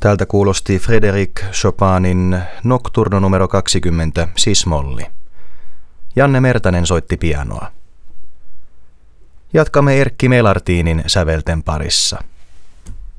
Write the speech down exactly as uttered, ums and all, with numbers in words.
Täältä kuulosti Frédéric Chopinin Nocturno numero kaksikymmentä, sis-molli. Janne Mertanen soitti pianoa. Jatkamme Erkki Melartinin sävelten parissa.